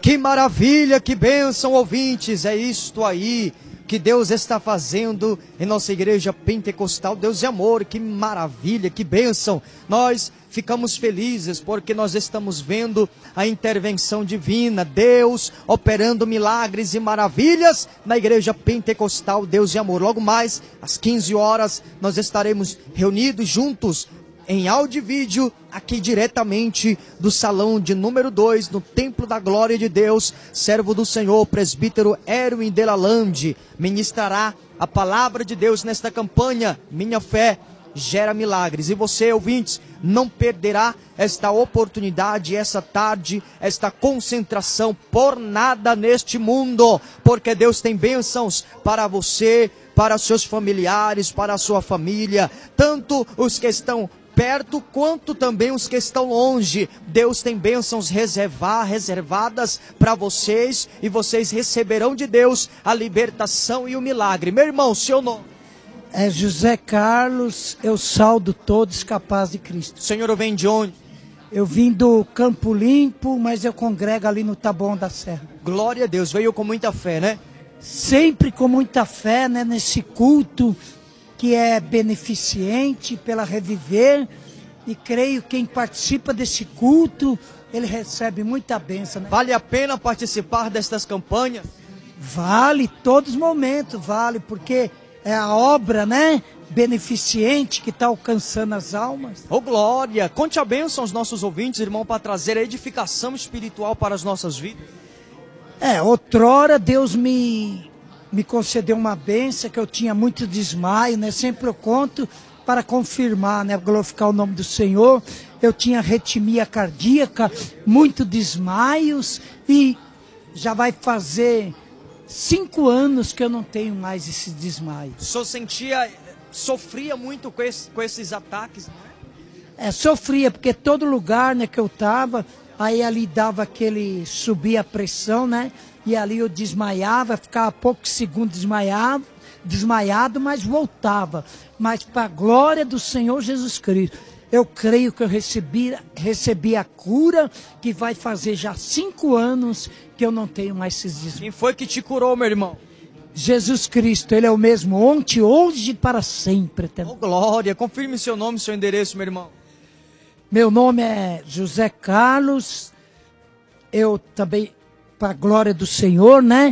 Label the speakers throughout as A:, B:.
A: Que maravilha, que bênção, ouvintes, é isto aí que Deus está fazendo em nossa igreja pentecostal. Deus é amor, que maravilha, que bênção. Nós ficamos felizes porque nós estamos vendo a intervenção divina, Deus operando milagres e maravilhas na igreja pentecostal Deus é amor. Logo mais, às 15 horas, nós estaremos reunidos juntos em áudio e vídeo, aqui diretamente do salão de número 2, no Templo da Glória de Deus. Servo do Senhor, presbítero Erwin Delalande, ministrará a palavra de Deus nesta campanha, Minha Fé Gera Milagres. E você, ouvintes, não perderá esta oportunidade, essa tarde, esta concentração por nada neste mundo, porque Deus tem bênçãos para você, para seus familiares, para a sua família, tanto os que estão perto quanto também os que estão longe. Deus tem bênçãos reservadas para vocês, e vocês receberão de Deus a libertação e o milagre. Meu irmão, seu nome?
B: É José Carlos. Eu saudo todos capazes de Cristo.
A: O senhor vem de onde?
B: Eu vim do Campo Limpo, mas eu congrego ali no Taboão da Serra.
A: Glória a Deus, veio com muita fé, né?
B: Sempre com muita fé, né, nesse culto que é beneficente pela Reviver, e creio que quem participa desse culto, ele recebe muita bênção, né?
A: Vale a pena participar destas campanhas?
B: Vale, todos os momentos, vale, porque é a obra, né, beneficente que está alcançando as almas.
A: Ô glória, conte a bênção aos nossos ouvintes, irmão, para trazer a edificação espiritual para as nossas vidas.
B: Outrora Deus me concedeu uma bênção, que eu tinha muito desmaio, né? Sempre eu conto para confirmar, né? Glorificar o nome do Senhor. Eu tinha arritmia cardíaca, muito desmaios, e já vai fazer 5 anos que eu não tenho mais esse desmaio.
A: O senhor sofria muito com esses ataques, não é?
B: Sofria, porque todo lugar, né, que eu estava, aí ali dava subia a pressão, né? E ali eu desmaiava, ficava poucos segundos desmaiado, mas voltava. Mas para a glória do Senhor Jesus Cristo, eu creio que eu recebi a cura, que vai fazer já 5 anos que eu não tenho mais esses desmaios.
A: Quem foi que te curou, meu irmão?
B: Jesus Cristo, Ele é o mesmo ontem, hoje e para sempre.
A: Oh, glória, confirme seu nome e seu endereço, meu irmão.
B: Meu nome é José Carlos. Eu também, para a glória do Senhor, né?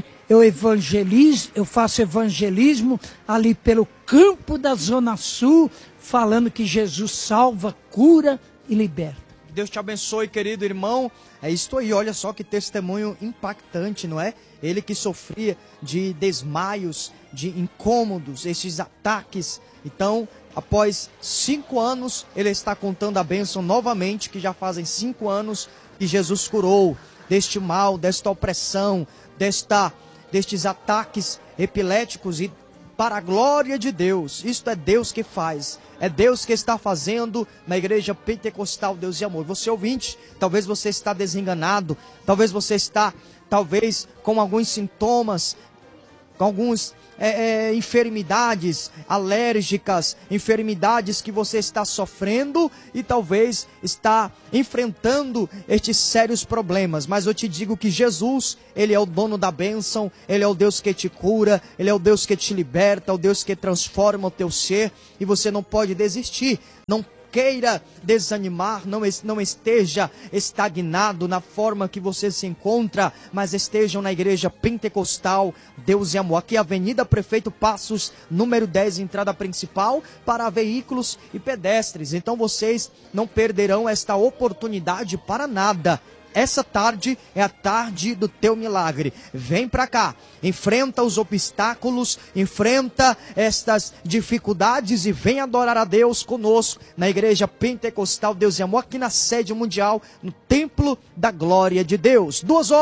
B: Eu faço evangelismo ali pelo campo da Zona Sul, falando que Jesus salva, cura e liberta.
A: Deus te abençoe, querido irmão. É isso aí, olha só que testemunho impactante, não é? Ele que sofria de desmaios, de incômodos, esses ataques. Então, após 5 anos, ele está contando a bênção novamente, que já fazem 5 anos que Jesus curou deste mal, desta opressão, destes ataques epiléticos, e para a glória de Deus. Isto é Deus que faz, é Deus que está fazendo na igreja pentecostal Deus e Amor. Você ouvinte, talvez você está desenganado, talvez você está com alguns sintomas, com alguns enfermidades alérgicas, enfermidades que você está sofrendo e talvez está enfrentando estes sérios problemas. Mas eu te digo que Jesus, Ele é o dono da bênção, Ele é o Deus que te cura, Ele é o Deus que te liberta, o Deus que transforma o teu ser, e você não pode desistir, não queira desanimar, não esteja estagnado na forma que você se encontra, mas estejam na igreja pentecostal Deus e Amor. Aqui Avenida Prefeito Passos, número 10, entrada principal para veículos e pedestres. Então vocês não perderão esta oportunidade para nada. Essa tarde é a tarde do teu milagre. Vem pra cá, enfrenta os obstáculos, enfrenta estas dificuldades e vem adorar a Deus conosco na igreja pentecostal Deus e Amor, aqui na sede mundial, no Templo da Glória de Deus.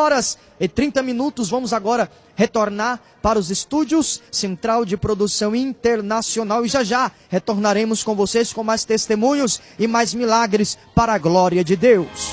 A: 2h30, vamos agora retornar para os estúdios Central de Produção Internacional, e já retornaremos com vocês com mais testemunhos e mais milagres para a glória de Deus.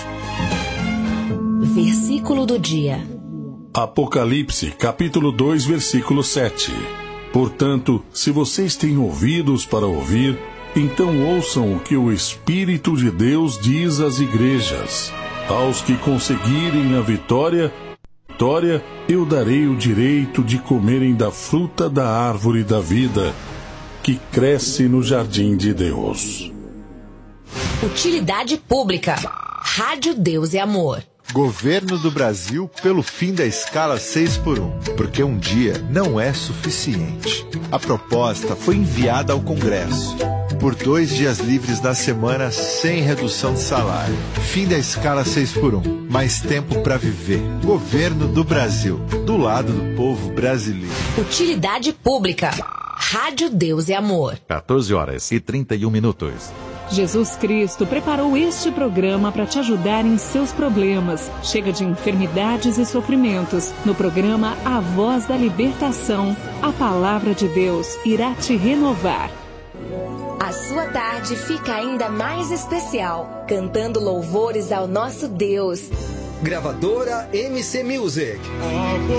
C: Versículo do dia.
D: Apocalipse, capítulo 2, versículo 7. Portanto, se vocês têm ouvidos para ouvir, então ouçam o que o Espírito de Deus diz às igrejas. Aos que conseguirem a vitória, vitória, eu darei o direito de comerem da fruta da árvore da vida, que cresce no jardim de Deus.
C: Utilidade pública. Rádio Deus e Amor.
E: Governo do Brasil pelo fim da escala 6x1, porque um dia não é suficiente. A proposta foi enviada ao Congresso. Por 2 dias livres na semana sem redução de salário. Fim da escala 6x1. Mais tempo para viver. Governo do Brasil. Do lado do povo brasileiro.
C: Utilidade pública. Rádio Deus e Amor.
F: 14h31.
G: Jesus Cristo preparou este programa para te ajudar em seus problemas. Chega de enfermidades e sofrimentos. No programa A Voz da Libertação, a palavra de Deus irá te renovar.
C: A sua tarde fica ainda mais especial, cantando louvores ao nosso Deus.
H: Gravadora MC Music.